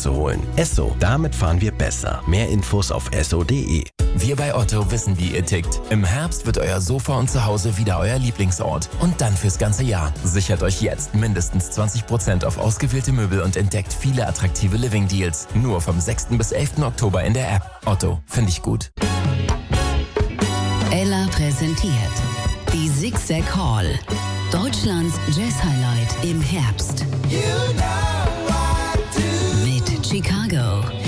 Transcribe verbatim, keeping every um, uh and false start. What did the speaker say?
abzuholen. Esso, damit fahren wir besser. Mehr Infos auf esso punkt de. Wir bei Otto wissen, wie ihr tickt. Im Herbst wird euer Sofa und Zuhause wieder euer Lieblingsort. Und dann fürs ganze Jahr. Sichert euch jetzt mindestens zwanzig Prozent auf ausgewählte Möbel und entdeckt viele attraktive Living-Deals. Nur vom sechsten bis elften Oktober in der App. Otto, finde ich gut. Ella präsentiert die Zigzag Hall. Deutschlands Jazz-Highlight im Herbst. You know I do. Mit Chicago.